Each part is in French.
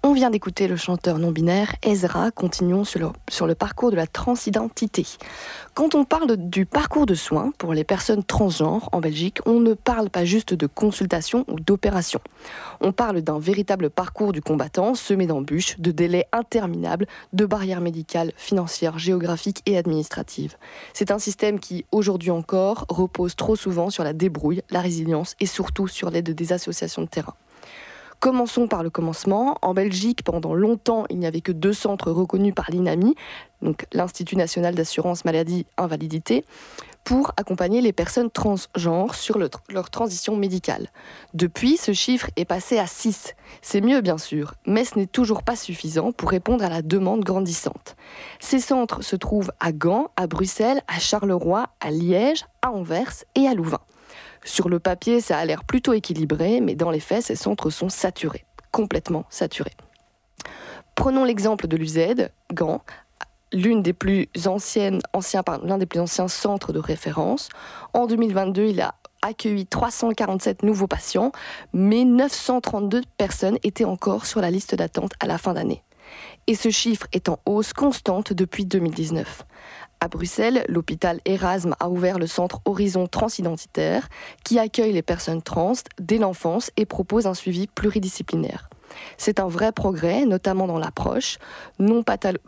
On vient d'écouter le chanteur non-binaire Ezra. Continuons sur le parcours de la transidentité. Quand on parle du parcours de soins pour les personnes transgenres en Belgique, on ne parle pas juste de consultation ou d'opération. On parle d'un véritable parcours du combattant semé d'embûches, de délais interminables, de barrières médicales, financières, géographiques et administratives. C'est un système qui, aujourd'hui encore, repose trop souvent sur la débrouille, la résilience et surtout sur l'aide des associations de terrain. Commençons par le commencement. En Belgique, pendant longtemps, il n'y avait que 2 centres reconnus par l'INAMI, donc l'Institut national d'assurance maladie invalidité, pour accompagner les personnes transgenres sur leur transition médicale. Depuis, ce chiffre est passé à 6. C'est mieux bien sûr, mais ce n'est toujours pas suffisant pour répondre à la demande grandissante. Ces centres se trouvent à Gand, à Bruxelles, à Charleroi, à Liège, à Anvers et à Louvain. Sur le papier, ça a l'air plutôt équilibré, mais dans les faits, ces centres sont saturés, complètement saturés. Prenons l'exemple de l'UZ, Gand, l'un des plus anciens centres de référence. En 2022, il a accueilli 347 nouveaux patients, mais 932 personnes étaient encore sur la liste d'attente à la fin d'année. Et ce chiffre est en hausse constante depuis 2019. À Bruxelles, l'hôpital Erasme a ouvert le centre Horizon Transidentitaire qui accueille les personnes trans dès l'enfance et propose un suivi pluridisciplinaire. C'est un vrai progrès, notamment dans l'approche non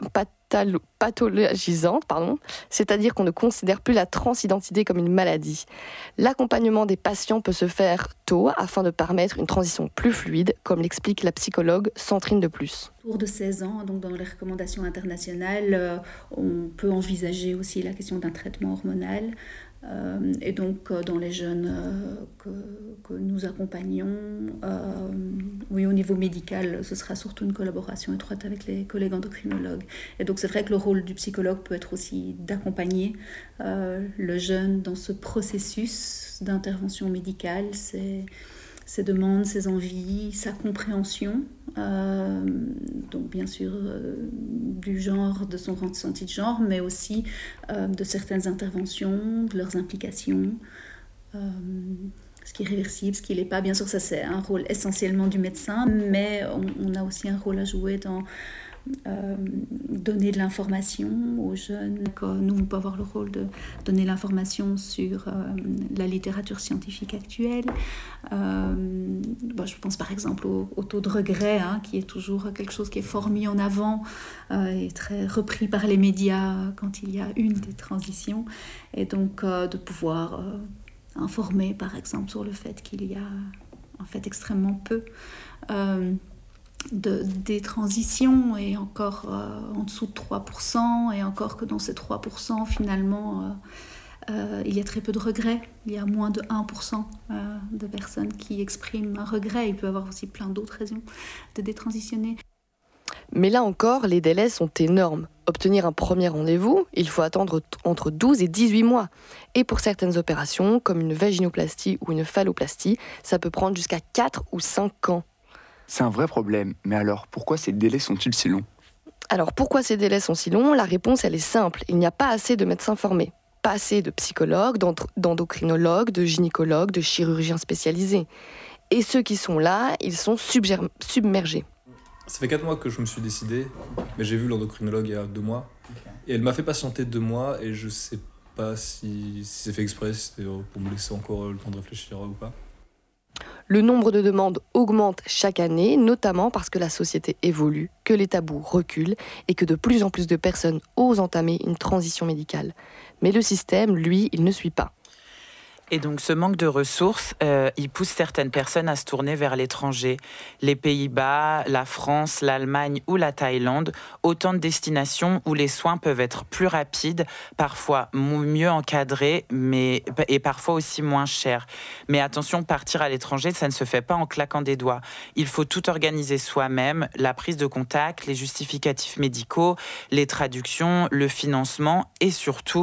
pathologisante, c'est-à-dire qu'on ne considère plus la transidentité comme une maladie. L'accompagnement des patients peut se faire tôt afin de permettre une transition plus fluide, comme l'explique la psychologue Sandrine Deplus. Autour de 16 ans, donc dans les recommandations internationales, on peut envisager aussi la question d'un traitement hormonal. Et donc dans les jeunes que nous accompagnons, oui, au niveau médical, ce sera surtout une collaboration étroite avec les collègues endocrinologues. Et donc c'est vrai que le rôle du psychologue peut être aussi d'accompagner le jeune dans ce processus d'intervention médicale, ses demandes, ses envies, sa compréhension, donc bien sûr du genre, de son ressenti de genre, mais aussi de certaines interventions, de leurs implications, ce qui est réversible, ce qui ne l'est pas. Bien sûr, ça c'est un rôle essentiellement du médecin, mais on a aussi un rôle à jouer dans donner de l'information aux jeunes. Nous, on peut avoir le rôle de donner l'information sur la littérature scientifique actuelle. Je pense par exemple au taux de regret, qui est toujours quelque chose qui est fort mis en avant et très repris par les médias quand il y a une des transitions. Et donc de pouvoir informer par exemple sur le fait qu'il y a en fait extrêmement peu des transitions et encore en dessous de 3%, et encore que dans ces 3%, finalement, il y a très peu de regrets. Il y a moins de 1% de personnes qui expriment un regret. Il peut y avoir aussi plein d'autres raisons de détransitionner. Mais là encore, les délais sont énormes. Obtenir un premier rendez-vous, il faut attendre entre 12 et 18 mois. Et pour certaines opérations, comme une vaginoplastie ou une phalloplastie, ça peut prendre jusqu'à 4 ou 5 ans. C'est un vrai problème, mais alors pourquoi ces délais sont-ils si longs ? Alors pourquoi ces délais sont si longs ? La réponse elle est simple, il n'y a pas assez de médecins formés, pas assez de psychologues, d'endocrinologues, de gynécologues, de chirurgiens spécialisés. Et ceux qui sont là, ils sont submergés. Ça fait 4 mois que je me suis décidé, mais j'ai vu l'endocrinologue il y a 2 mois, et elle m'a fait patienter 2 mois, et je sais pas si c'est fait exprès, si c'est pour me laisser encore le temps de réfléchir ou pas. Le nombre de demandes augmente chaque année, notamment parce que la société évolue, que les tabous reculent et que de plus en plus de personnes osent entamer une transition médicale. Mais le système, lui, il ne suit pas. Et donc ce manque de ressources, il pousse certaines personnes à se tourner vers l'étranger. Les Pays-Bas, la France, l'Allemagne ou la Thaïlande, autant de destinations où les soins peuvent être plus rapides, parfois mieux encadrés, et parfois aussi moins chers. Mais attention, partir à l'étranger, ça ne se fait pas en claquant des doigts. Il faut tout organiser soi-même, la prise de contact, les justificatifs médicaux, les traductions, le financement et surtout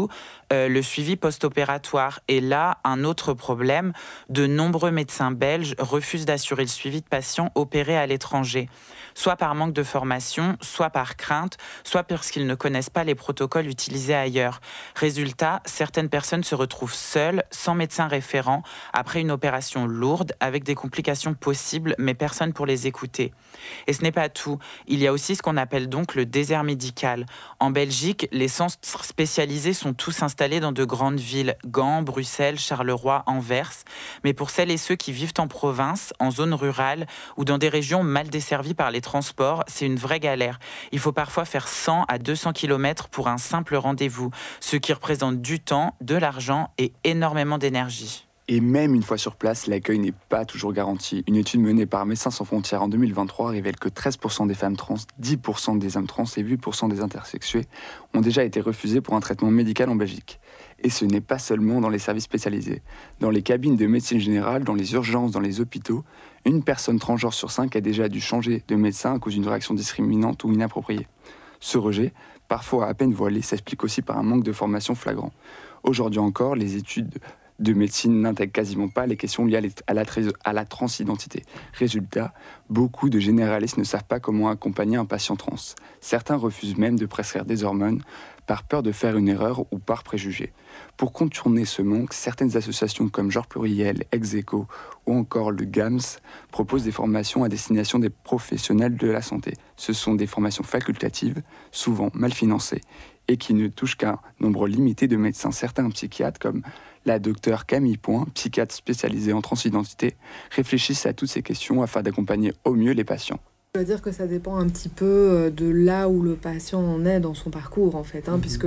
le suivi post-opératoire. Et là, un autre problème, de nombreux médecins belges refusent d'assurer le suivi de patients opérés à l'étranger, soit par manque de formation, soit par crainte, soit parce qu'ils ne connaissent pas les protocoles utilisés ailleurs. Résultat, certaines personnes se retrouvent seules, sans médecin référent, après une opération lourde, avec des complications possibles, mais personne pour les écouter. Et ce n'est pas tout. Il y a aussi ce qu'on appelle donc le désert médical. En Belgique, les centres spécialisés sont tous installés dans de grandes villes, Gand, Bruxelles, Charleroi, Anvers. Mais pour celles et ceux qui vivent en province, en zone rurale ou dans des régions mal desservies par les transports, c'est une vraie galère. Il faut parfois faire 100 à 200 km pour un simple rendez-vous, ce qui représente du temps, de l'argent et énormément d'énergie. Et même une fois sur place, l'accueil n'est pas toujours garanti. Une étude menée par Médecins sans frontières en 2023 révèle que 13% des femmes trans, 10% des hommes trans et 8% des intersexués ont déjà été refusés pour un traitement médical en Belgique. Et ce n'est pas seulement dans les services spécialisés. Dans les cabines de médecine générale, dans les urgences, dans les hôpitaux, une personne transgenre sur 5 a déjà dû changer de médecin à cause d'une réaction discriminante ou inappropriée. Ce rejet, parfois à peine voilé, s'explique aussi par un manque de formation flagrant. Aujourd'hui encore, les études de médecine n'intègrent quasiment pas les questions liées à la transidentité. Résultat, beaucoup de généralistes ne savent pas comment accompagner un patient trans. Certains refusent même de prescrire des hormones par peur de faire une erreur ou par préjugé. Pour contourner ce manque, certaines associations comme Genre Pluriel, Ex-Aequo ou encore le GAMS proposent des formations à destination des professionnels de la santé. Ce sont des formations facultatives, souvent mal financées, et qui ne touchent qu'un nombre limité de médecins. Certains psychiatres, comme la docteure Camille Point, psychiatre spécialisée en transidentité, réfléchissent à toutes ces questions afin d'accompagner au mieux les patients. Je veux dire que ça dépend un petit peu de là où le patient en est dans son parcours, en fait, puisque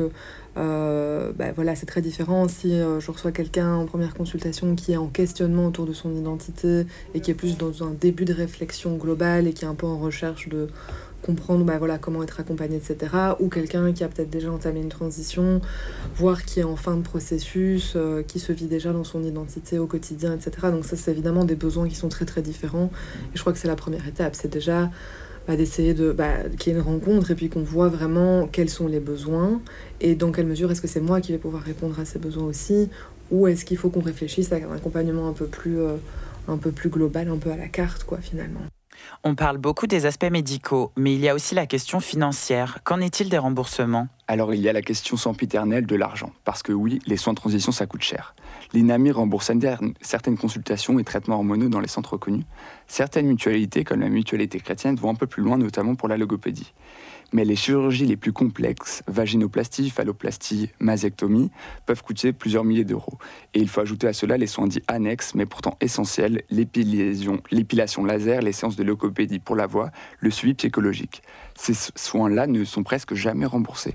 voilà, c'est très différent si je reçois quelqu'un en première consultation qui est en questionnement autour de son identité et qui est plus dans un début de réflexion globale et qui est un peu en recherche de comprendre comment être accompagné, etc. Ou quelqu'un qui a peut-être déjà entamé une transition, voire qui est en fin de processus, qui se vit déjà dans son identité au quotidien, etc. Donc ça, c'est évidemment des besoins qui sont très très différents. Et je crois que c'est la première étape, c'est déjà d'essayer qu'il y ait une rencontre et puis qu'on voit vraiment quels sont les besoins et dans quelle mesure est-ce que c'est moi qui vais pouvoir répondre à ces besoins aussi, ou est-ce qu'il faut qu'on réfléchisse à un accompagnement un peu plus global, un peu à la carte, finalement. On parle beaucoup des aspects médicaux, mais il y a aussi la question financière. Qu'en est-il des remboursements ? Alors il y a la question sempiternelle de l'argent, parce que oui, les soins de transition ça coûte cher. L'INAMI rembourse certaines consultations et traitements hormonaux dans les centres reconnus. Certaines mutualités, comme la mutualité chrétienne, vont un peu plus loin, notamment pour la logopédie. Mais les chirurgies les plus complexes, vaginoplastie, phalloplastie, mastectomie, peuvent coûter plusieurs milliers d'euros. Et il faut ajouter à cela les soins dits annexes, mais pourtant essentiels, l'épilation laser, les séances de logopédie pour la voix, le suivi psychologique. Ces soins-là ne sont presque jamais remboursés.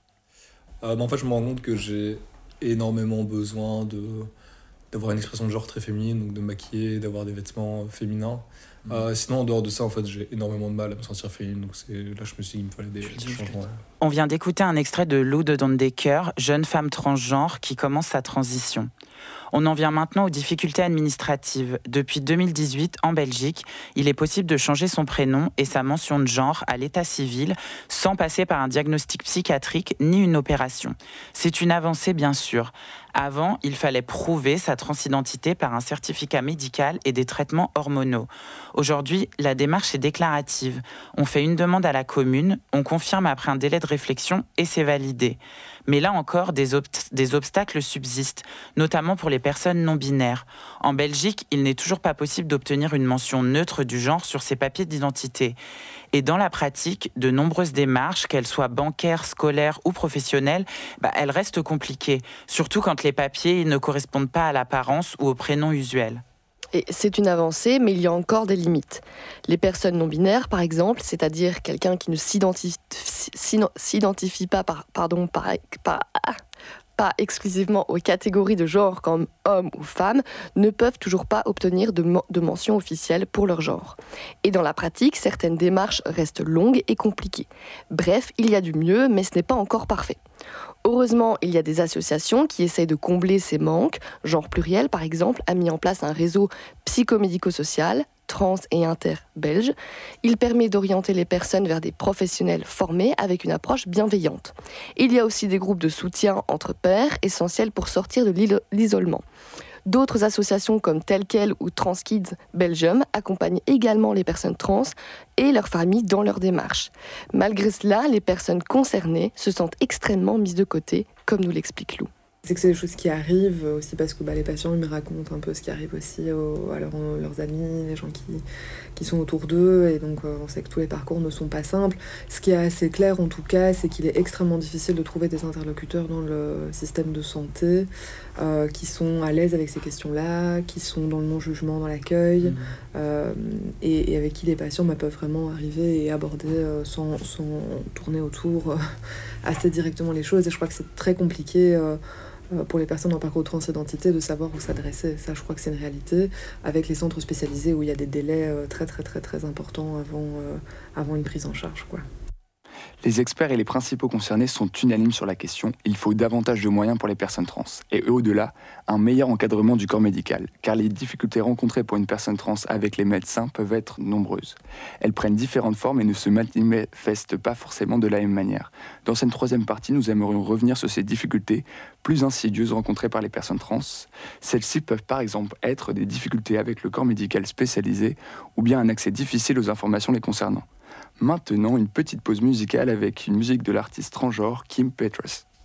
En fait, je me rends compte que j'ai énormément besoin d'avoir une expression de genre très féminine, donc de me maquiller, d'avoir des vêtements féminins. Sinon, en dehors de ça, en fait, j'ai énormément de mal à me sentir féminine. Donc là, je me suis dit qu'il me fallait des changements. On vient d'écouter un extrait de Lou de Dondecker, jeune femme transgenre qui commence sa transition. On en vient maintenant aux difficultés administratives. Depuis 2018, en Belgique, il est possible de changer son prénom et sa mention de genre à l'état civil sans passer par un diagnostic psychiatrique ni une opération. C'est une avancée, bien sûr. Avant, il fallait prouver sa transidentité par un certificat médical et des traitements hormonaux. Aujourd'hui, la démarche est déclarative. On fait une demande à la commune, on confirme après un délai de réflexion et c'est validé. Mais là encore, des obstacles subsistent, notamment pour les personnes non-binaires. En Belgique, il n'est toujours pas possible d'obtenir une mention neutre du genre sur ses papiers d'identité. Et dans la pratique, de nombreuses démarches, qu'elles soient bancaires, scolaires ou professionnelles, elles restent compliquées, surtout quand les papiers ne correspondent pas à l'apparence ou au prénom usuel. Et c'est une avancée, mais il y a encore des limites. Les personnes non-binaires, par exemple, c'est-à-dire quelqu'un qui ne s'identifie pas exclusivement aux catégories de genre comme homme ou femme, ne peuvent toujours pas obtenir de mention officielle pour leur genre. Et dans la pratique, certaines démarches restent longues et compliquées. Bref, il y a du mieux, mais ce n'est pas encore parfait. Heureusement, il y a des associations qui essayent de combler ces manques. Genre Pluriel, par exemple, a mis en place un réseau psychomédico-social, trans et inter belges. Il permet d'orienter les personnes vers des professionnels formés avec une approche bienveillante. Il y a aussi des groupes de soutien entre pairs, essentiels pour sortir de l'isolement. D'autres associations comme Tel Quel ou Transkids Belgium accompagnent également les personnes trans et leurs familles dans leur démarche. Malgré cela, les personnes concernées se sentent extrêmement mises de côté, comme nous l'explique Lou. C'est que c'est des choses qui arrivent aussi parce que les patients ils me racontent un peu ce qui arrive aussi à leurs amis, les gens qui sont autour d'eux, et donc on sait que tous les parcours ne sont pas simples. Ce qui est assez clair en tout cas, c'est qu'il est extrêmement difficile de trouver des interlocuteurs dans le système de santé qui sont à l'aise avec ces questions-là, qui sont dans le non-jugement, dans l'accueil, et avec qui les patients peuvent vraiment arriver et aborder sans tourner autour assez directement les choses. Et je crois que c'est très compliqué pour les personnes en parcours de transidentité de savoir où s'adresser. Ça, je crois que c'est une réalité, avec les centres spécialisés où il y a des délais très très très très importants avant une prise en charge, quoi. Les experts et les principaux concernés sont unanimes sur la question. Il faut davantage de moyens pour les personnes trans. Et au-delà, un meilleur encadrement du corps médical. Car les difficultés rencontrées pour une personne trans avec les médecins peuvent être nombreuses. Elles prennent différentes formes et ne se manifestent pas forcément de la même manière. Dans cette troisième partie, nous aimerions revenir sur ces difficultés plus insidieuses rencontrées par les personnes trans. Celles-ci peuvent par exemple être des difficultés avec le corps médical spécialisé ou bien un accès difficile aux informations les concernant. Maintenant, une petite pause musicale avec une musique de l'artiste transgenre Kim Petras.